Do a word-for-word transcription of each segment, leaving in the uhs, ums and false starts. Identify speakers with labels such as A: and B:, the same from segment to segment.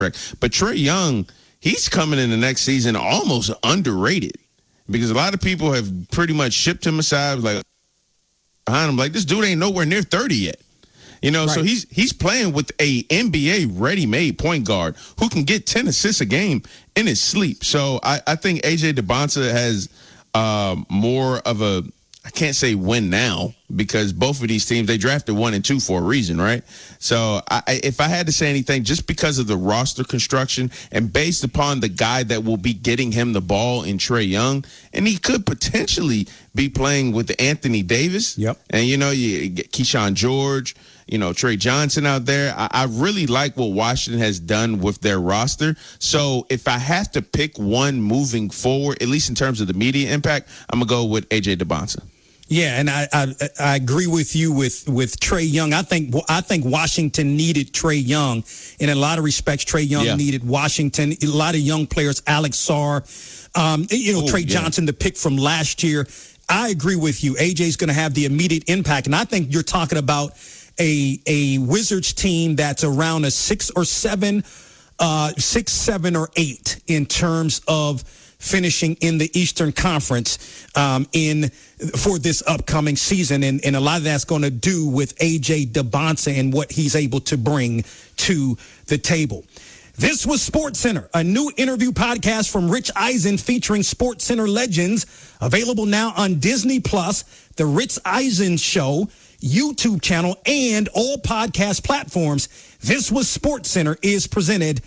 A: correct. But Trae Young, he's coming in the next season almost underrated because a lot of people have pretty much shipped him aside, like behind him, like this dude ain't nowhere near thirty yet. You know, right. So he's he's playing with a N B A ready-made point guard who can get ten assists a game in his sleep. So I, I think A J DeBonta has uh, more of a, I can't say win now because both of these teams, they drafted one and two for a reason, right? So I, if I had to say anything, just because of the roster construction and based upon the guy that will be getting him the ball in Trae Young, and he could potentially be playing with Anthony Davis.
B: Yep.
A: And, you know, you get Keyshawn George, you know, Trey Johnson out there. I, I really like what Washington has done with their roster. So if I have to pick one moving forward, at least in terms of the media impact, I'm going to go with A J DeBonta.
B: Yeah, and I, I I agree with you with with Trae Young. I think I think Washington needed Trae Young in a lot of respects. Trae Young yeah. needed Washington. A lot of young players, Alex Sarr, um, you know, Ooh, Trey yeah. Johnson, the pick from last year. I agree with you. A J's going to have the immediate impact, and I think you're talking about a a Wizards team that's around a six or seven, uh, six, seven or eight in terms of finishing in the Eastern Conference um, in for this upcoming season. And, and a lot of that's going to do with A J DeBonta and what he's able to bring to the table. This was SportsCenter, a new interview podcast from Rich Eisen featuring SportsCenter legends, available now on Disney Plus, The Rich Eisen Show, YouTube channel, and all podcast platforms. This was SportsCenter is presented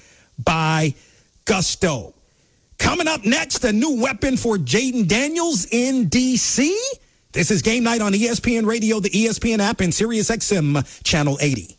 B: by Gusto. Coming up next, a new weapon for Jaden Daniels in D C. This is Game Night on E S P N Radio, the E S P N app, and Sirius X M Channel eighty.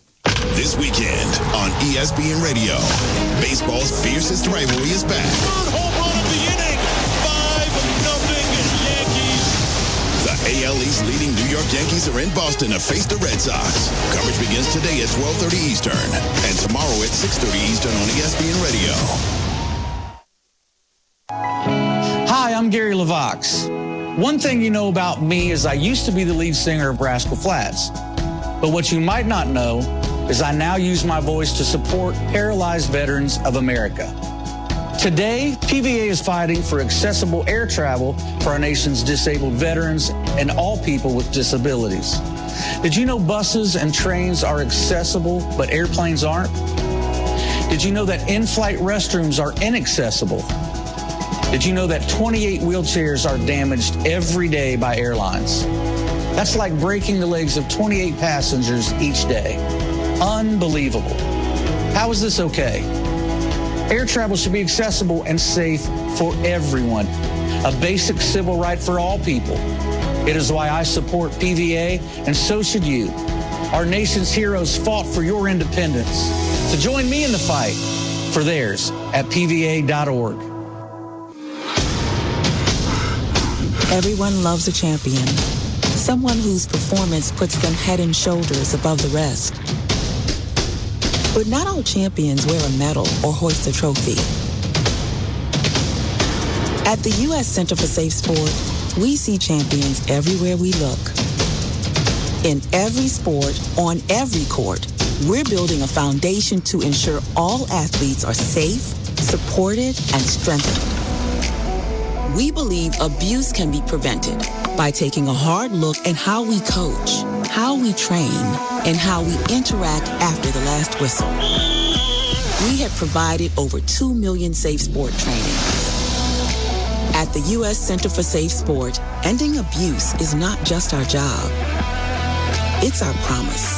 C: This weekend on E S P N Radio, baseball's fiercest rivalry is back.
D: Third home run of the inning, five nothing Yankees.
C: The A L East leading New York Yankees are in Boston to face the Red Sox. Coverage begins today at twelve thirty Eastern and tomorrow at six thirty Eastern on E S P N Radio.
E: Hi, I'm Gary LaVox. One thing you know about me is I used to be the lead singer of Rascal Flatts. But what you might not know is I now use my voice to support paralyzed veterans of America. Today, P V A is fighting for accessible air travel for our nation's disabled veterans and all people with disabilities. Did you know buses and trains are accessible, but airplanes aren't? Did you know that in-flight restrooms are inaccessible? Did you know that twenty-eight wheelchairs are damaged every day by airlines? That's like breaking the legs of twenty-eight passengers each day. Unbelievable. How is this okay? Air travel should be accessible and safe for everyone. A basic civil right for all people. It is why I support P V A, and so should you. Our nation's heroes fought for your independence. So join me in the fight for theirs at P V A dot org.
F: Everyone loves a champion, someone whose performance puts them head and shoulders above the rest. But not all champions wear a medal or hoist a trophy. At the U S Center for Safe Sport, we see champions everywhere we look. In every sport, on every court, we're building a foundation to ensure all athletes are safe, supported, and strengthened. We believe abuse can be prevented by taking a hard look at how we coach, how we train, and how we interact after the last whistle. We have provided over two million safe sport trainings. At the U S Center for Safe Sport, ending abuse is not just our job. It's our promise.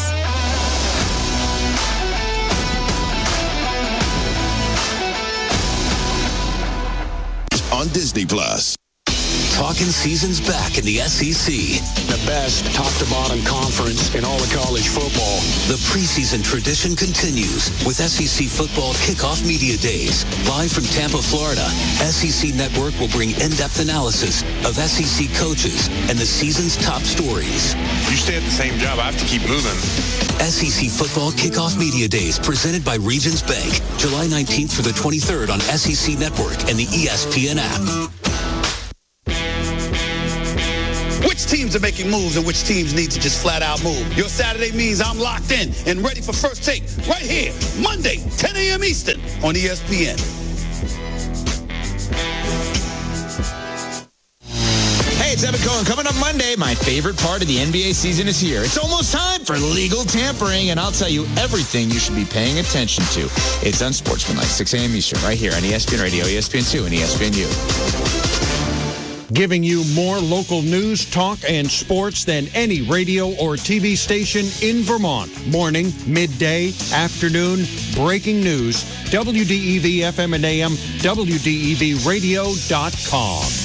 C: On Disney Plus.
G: Talking season's back in the S E C.
H: The best top-to-bottom conference in all of college football.
G: The preseason tradition continues with S E C Football Kickoff Media Days. Live from Tampa, Florida, S E C Network will bring in-depth analysis of S E C coaches and the season's top stories.
I: You stay at the same job, I have to keep moving.
G: S E C Football Kickoff Media Days presented by Regions Bank. July nineteenth through the twenty-third on S E C Network and the E S P N app.
J: Which teams are making moves and which teams need to just flat out move. Your Saturday means I'm locked in and ready for First Take right here, Monday, ten a.m. Eastern on E S P N.
K: Hey, it's Evan Cohen. Coming up Monday, my favorite part of the N B A season is here. It's almost time for legal tampering, and I'll tell you everything you should be paying attention to. It's Unsportsmanlike, six a.m. Eastern, right here on E S P N Radio, E S P N two, and E S P N U.
L: Giving you more local news, talk, and sports than any radio or T V station in Vermont. Morning, midday, afternoon, breaking news. W D E V F M and A M, W D E V radio dot com.